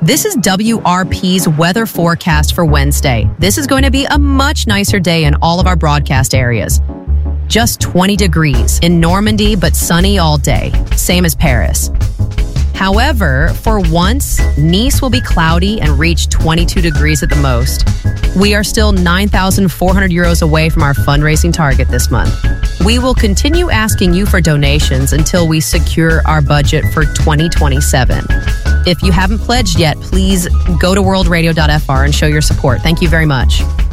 This is WRP's weather forecast for Wednesday. This is going to be a much nicer day in all of our broadcast areas. Just 20 degrees in Normandy, but sunny all day. Same as Paris. However, for once, Nice will be cloudy and reach 22 degrees at the most. We are still 9,400 euros away from our fundraising target this month. We will continue asking you for donations until we secure our budget for 2027. If you haven't pledged yet, please go to worldradio.fr and show your support. Thank you very much.